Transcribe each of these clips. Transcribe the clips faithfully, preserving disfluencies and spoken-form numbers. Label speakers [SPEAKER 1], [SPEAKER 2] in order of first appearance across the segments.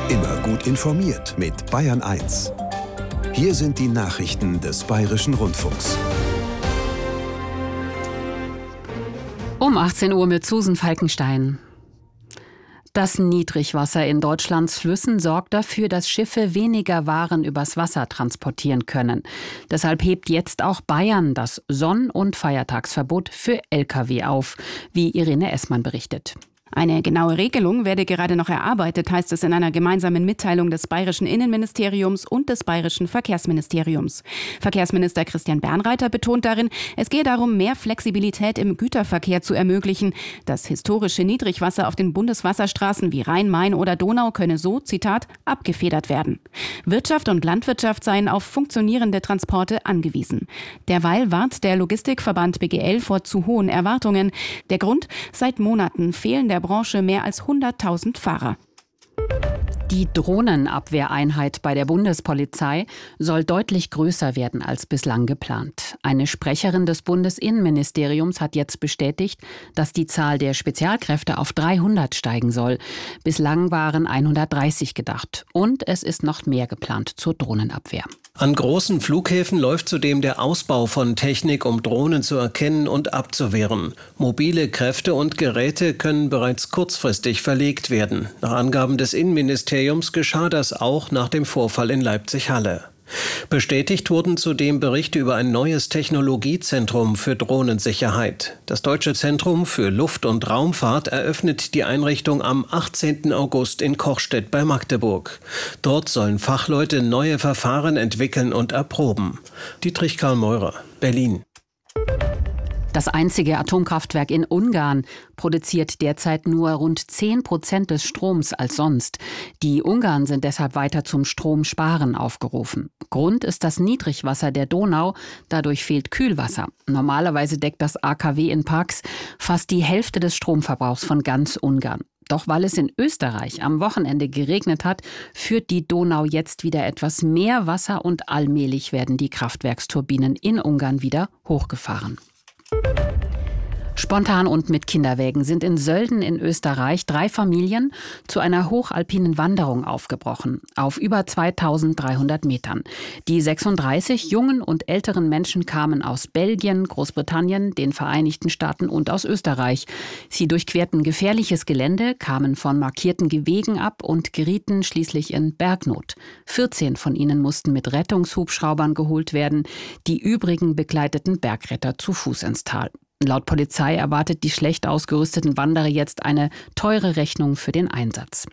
[SPEAKER 1] Immer gut informiert mit Bayern eins. Hier sind die Nachrichten des Bayerischen Rundfunks.
[SPEAKER 2] Um achtzehn Uhr mit Susan Falkenstein. Das Niedrigwasser in Deutschlands Flüssen sorgt dafür, dass Schiffe weniger Waren übers Wasser transportieren können. Deshalb hebt jetzt auch Bayern das Sonn- und Feiertagsverbot für L K W auf, wie Irene Essmann berichtet.
[SPEAKER 3] Eine genaue Regelung werde gerade noch erarbeitet, heißt es in einer gemeinsamen Mitteilung des Bayerischen Innenministeriums und des Bayerischen Verkehrsministeriums. Verkehrsminister Christian Bernreiter betont darin, es gehe darum, mehr Flexibilität im Güterverkehr zu ermöglichen. Das historische Niedrigwasser auf den Bundeswasserstraßen wie Rhein, Main oder Donau könne so, Zitat, abgefedert werden. Wirtschaft und Landwirtschaft seien auf funktionierende Transporte angewiesen. Derweil warnt der Logistikverband B G L vor zu hohen Erwartungen. Der Grund? Seit Monaten fehlen der Branche mehr als hunderttausend Fahrer.
[SPEAKER 2] Die Drohnenabwehreinheit bei der Bundespolizei soll deutlich größer werden als bislang geplant. Eine Sprecherin des Bundesinnenministeriums hat jetzt bestätigt, dass die Zahl der Spezialkräfte auf dreihundert steigen soll. Bislang waren hundertdreißig gedacht. Und es ist noch mehr geplant zur Drohnenabwehr.
[SPEAKER 4] An großen Flughäfen läuft zudem der Ausbau von Technik, um Drohnen zu erkennen und abzuwehren. Mobile Kräfte und Geräte können bereits kurzfristig verlegt werden. Nach Angaben des Innenministeriums geschah das auch nach dem Vorfall in Leipzig-Halle. Bestätigt wurden zudem Berichte über ein neues Technologiezentrum für Drohnensicherheit. Das Deutsche Zentrum für Luft- und Raumfahrt eröffnet die Einrichtung am achtzehnten August in Kochstedt bei Magdeburg. Dort sollen Fachleute neue Verfahren entwickeln und erproben. Dietrich Karl Meurer, Berlin.
[SPEAKER 2] Das einzige Atomkraftwerk in Ungarn produziert derzeit nur rund zehn Prozent des Stroms als sonst. Die Ungarn sind deshalb weiter zum Stromsparen aufgerufen. Grund ist das Niedrigwasser der Donau, dadurch fehlt Kühlwasser. Normalerweise deckt das A K W in Parks fast die Hälfte des Stromverbrauchs von ganz Ungarn. Doch weil es in Österreich am Wochenende geregnet hat, führt die Donau jetzt wieder etwas mehr Wasser und allmählich werden die Kraftwerksturbinen in Ungarn wieder hochgefahren. Spontan und mit Kinderwägen sind in Sölden in Österreich drei Familien zu einer hochalpinen Wanderung aufgebrochen, auf über zweitausenddreihundert Metern. Die sechsunddreißig jungen und älteren Menschen kamen aus Belgien, Großbritannien, den Vereinigten Staaten und aus Österreich. Sie durchquerten gefährliches Gelände, kamen von markierten Gehwegen ab und gerieten schließlich in Bergnot. vierzehn von ihnen mussten mit Rettungshubschraubern geholt werden. Die übrigen begleiteten Bergretter zu Fuß ins Tal. Laut Polizei erwartet die schlecht ausgerüsteten Wanderer jetzt eine teure Rechnung für den Einsatz.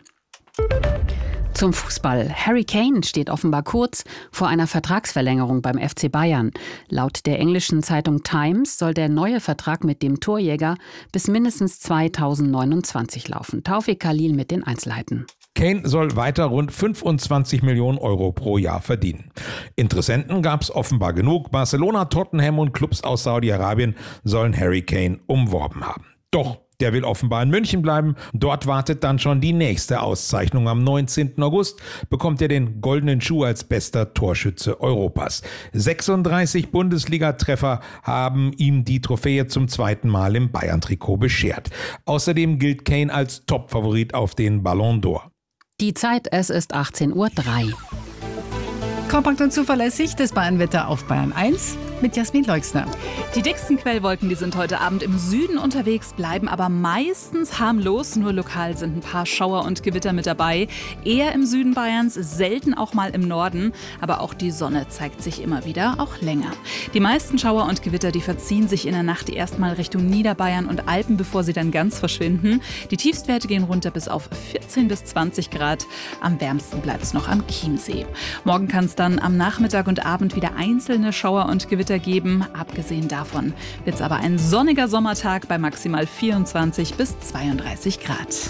[SPEAKER 2] Zum Fußball. Harry Kane steht offenbar kurz vor einer Vertragsverlängerung beim F C Bayern. Laut der englischen Zeitung Times soll der neue Vertrag mit dem Torjäger bis mindestens zweitausendneunundzwanzig laufen. Taufik Khalil mit den Einzelheiten.
[SPEAKER 5] Kane soll weiter rund fünfundzwanzig Millionen Euro pro Jahr verdienen. Interessenten gab es offenbar genug. Barcelona, Tottenham und Clubs aus Saudi-Arabien sollen Harry Kane umworben haben. Doch der will offenbar in München bleiben. Dort wartet dann schon die nächste Auszeichnung. Am neunzehnten August bekommt er den goldenen Schuh als bester Torschütze Europas. sechsunddreißig Bundesliga-Treffer haben ihm die Trophäe zum zweiten Mal im Bayern-Trikot beschert. Außerdem gilt Kane als Topfavorit auf den Ballon d'Or.
[SPEAKER 2] Die Zeit, es ist achtzehn Uhr drei.
[SPEAKER 6] Kompakt und zuverlässig, das Bayernwetter auf Bayern eins mit Jasmin Leuxner.
[SPEAKER 7] Die dicksten Quellwolken, die sind heute Abend im Süden unterwegs, bleiben aber meistens harmlos. Nur lokal sind ein paar Schauer und Gewitter mit dabei. Eher im Süden Bayerns, selten auch mal im Norden. Aber auch die Sonne zeigt sich immer wieder, auch länger. Die meisten Schauer und Gewitter, die verziehen sich in der Nacht erstmal Richtung Niederbayern und Alpen, bevor sie dann ganz verschwinden. Die Tiefstwerte gehen runter bis auf vierzehn bis zwanzig Grad. Am wärmsten bleibt es noch am Chiemsee. Morgen kann es dann am Nachmittag und Abend wieder einzelne Schauer und Gewitter geben. Abgesehen davon wird es aber ein sonniger Sommertag bei maximal vierundzwanzig bis zweiunddreißig Grad.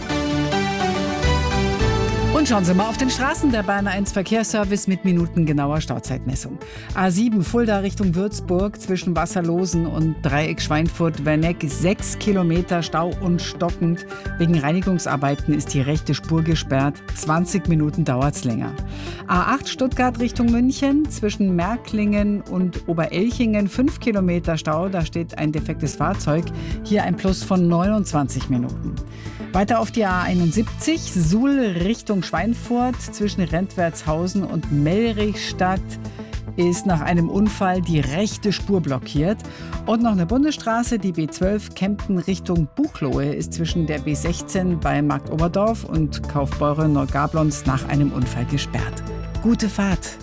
[SPEAKER 6] Und schauen Sie mal auf den Straßen. Der Bayern eins Verkehrsservice mit minutengenauer Stauzeitmessung. A sieben Fulda Richtung Würzburg zwischen Wasserlosen und Dreieck Schweinfurt-Werneck. Sechs Kilometer Stau und stockend. Wegen Reinigungsarbeiten ist die rechte Spur gesperrt. zwanzig Minuten dauert es länger. A acht Stuttgart Richtung München zwischen Märklingen und Oberelchingen. fünf Kilometer Stau. Da steht ein defektes Fahrzeug. Hier ein Plus von neunundzwanzig Minuten. Weiter auf die A einundsiebzig, Suhl Richtung Schweinfurt zwischen Rentwertshausen und Mellrichstadt ist nach einem Unfall die rechte Spur blockiert. Und noch eine Bundesstraße, die B zwölf Kempten Richtung Buchloe ist zwischen der B sechzehn bei Markt Oberdorf und Kaufbeuren Neugablons nach einem Unfall gesperrt. Gute Fahrt.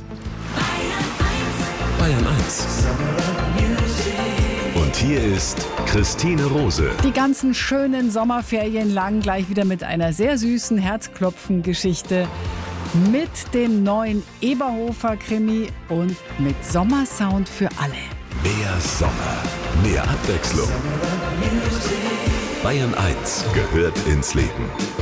[SPEAKER 1] Bayern eins. Und hier ist Christine Rose.
[SPEAKER 6] Die ganzen schönen Sommerferien lang gleich wieder mit einer sehr süßen Herzklopfen-Geschichte, mit dem neuen Eberhofer-Krimi und mit Sommersound für alle.
[SPEAKER 1] Mehr Sommer, mehr Abwechslung. Bayern eins gehört ins Leben.